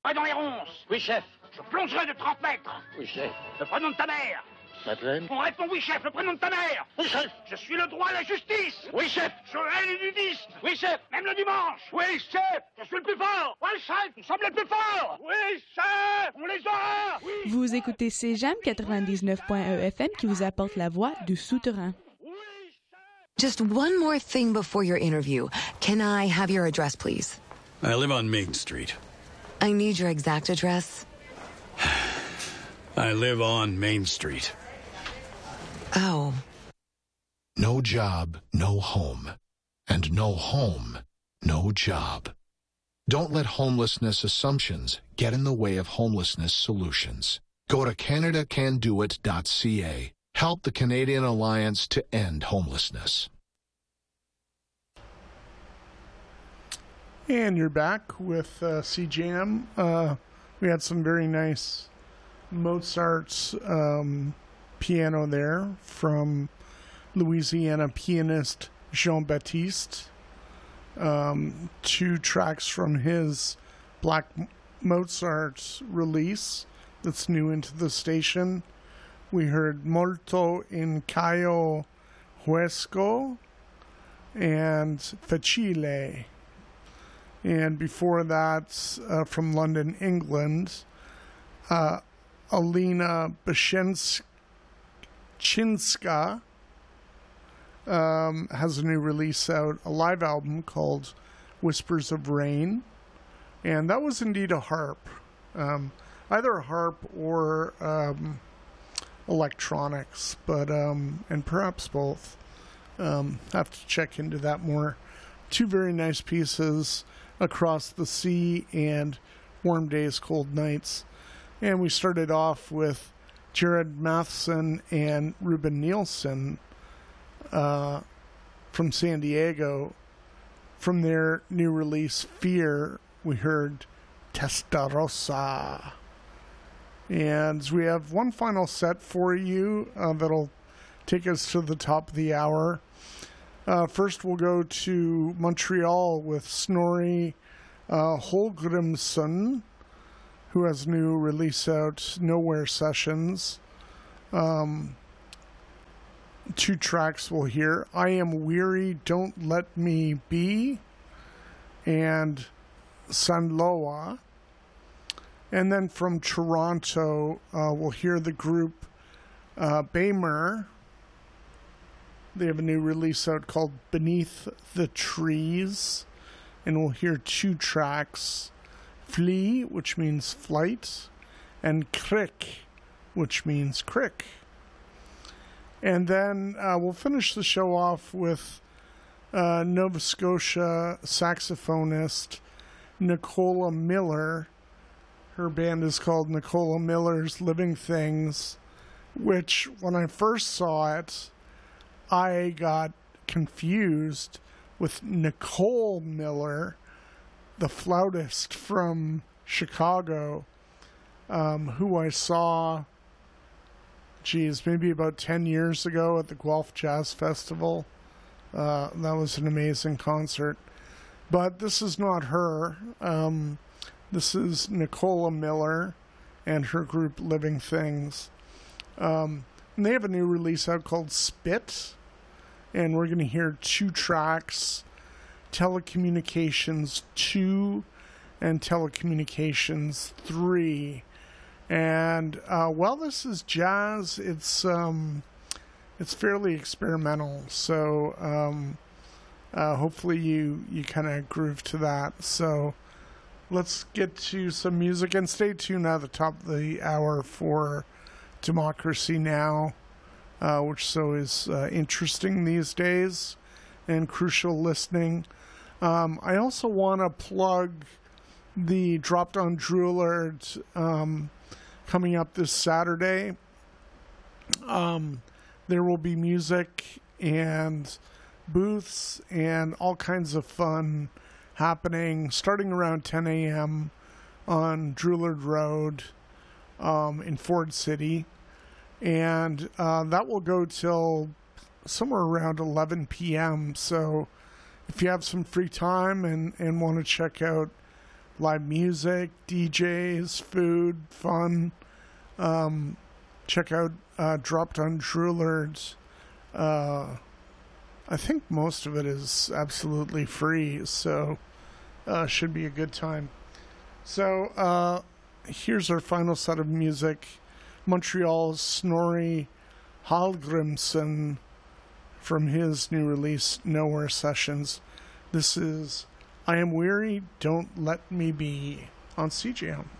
pas dans les ronces. Oui, chef. Je plongerai de 30 mètres. Oui, chef. Le prénom de ta mère. Madeleine. On répond oui, chef, le prénom de ta mère. Oui, chef. Je suis le droit à la justice. Oui, chef. Joël est nudiste. Oui, chef. Même le dimanche. Oui, chef. Je suis le plus fort. Oui, chef, nous sommes les plus forts. Oui, chef, on les aura. Oui, Vous écoutez CJAM 99.1 FM qui vous apporte la voix du souterrain. Just one more thing before your interview. Can I have your address, please? I live on Main Street. I need your exact address. I live on Main Street. Oh. No job, no home. And no home, no job. Don't let homelessness assumptions get in the way of homelessness solutions. Go to CanadaCanDoIt.ca. Help the Canadian Alliance to end homelessness. And you're back with CJAM. We had some very nice Mozart's piano there from Louisiana pianist Jean-Baptiste. 2 tracks from his Black Mozart release that's new into the station. We heard Molto in Caio Huesco and Facile. And before that, from London, England, Alina Bashenczynska has a new release out, a live album called Whispers of Rain. And that was indeed a harp. Either a harp or electronics, but and perhaps both. Have to check into that more. 2 very nice pieces, Across the Sea and Warm Days, Cold Nights. And we started off with Jared Matheson and Ruben Nielsen from San Diego. From their new release, Fear, we heard Testarossa. And we have one final set for you that'll take us to the top of the hour. First, we'll go to Montreal with Snorri Holgrimsson, who has a new release out, Nowhere Sessions. 2 tracks we'll hear, I Am Weary, Don't Let Me Be, and Sanloa. And then from Toronto, we'll hear the group Baymer. They have a new release out called Beneath the Trees. And we'll hear 2 tracks, Flee, which means flight, and Crick, which means crick. And then we'll finish the show off with Nova Scotia saxophonist Nicola Miller. Her band is called Nicola Miller's Living Things, which when I first saw it, I got confused with Nicole Miller, the flautist from Chicago, who I saw, maybe about 10 years ago at the Guelph Jazz Festival. That was an amazing concert. But this is not her. This is Nicola Miller and her group Living Things. And they have a new release out called Spit. And we're going to hear 2 tracks, Telecommunications 2 and Telecommunications 3. And while this is jazz, it's fairly experimental. So hopefully you kind of groove to that. So let's get to some music and stay tuned at the top of the hour for Democracy Now!, which is interesting these days and crucial listening. I also want to plug the Dropped on Droolard coming up this Saturday. There will be music and booths and all kinds of fun happening starting around 10 a.m. on Droolard Road in Ford City. And that will go till somewhere around 11 p.m. So if you have some free time and want to check out live music, DJs, food, fun. Check out Dropped on Droolers. I think most of it is absolutely free, so should be a good time. So here's our final set of music. Montreal's Snorri Hallgrimsson from his new release, Nowhere Sessions. This is I Am Weary, Don't Let Me Be on CJM.